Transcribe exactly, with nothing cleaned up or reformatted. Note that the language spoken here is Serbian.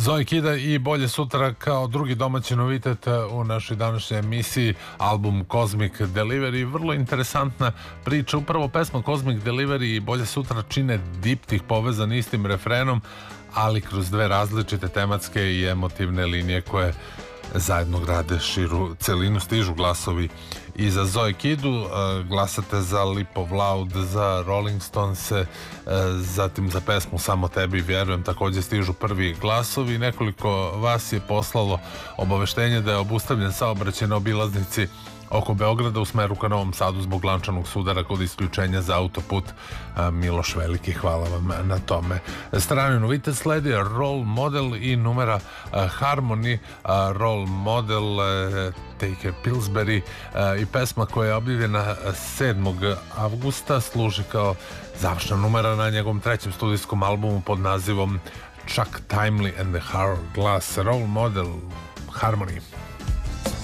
Zoe Kida i Bolje sutra kao drugi domaći novitet u našoj današnjoj emisiji, album Cosmic Delivery. Vrlo interesantna priča, upravo pesma Cosmic Delivery i Bolje sutra čine diptih povezan istim refrenom, ali kroz dve različite tematske i emotivne linije koje zajedno grade širu celinu. Stižu glasovi i za Zoe Kidu, glasate za Lip of Loud, za Rolling Stones, zatim za pesmu Samo tebi vjerujem također stižu prvi glasovi. Nekoliko vas je poslalo obaveštenje da je obustavljen saobraćaj na obilaznici oko Beograda u smeru ka Novom Sadu zbog lančanog sudara kod isključenja za autoput Miloš Veliki. Hvala vam na tome. Strani novitet sledi Role Model i numera Harmony. Role Model, Take a Pillsbury i pesma koja je objavljena sedmog avgusta služi kao završna numera na njegovom trećem studijskom albumu pod nazivom Chuck Timely and the Hourglass. Role Model, Harmony.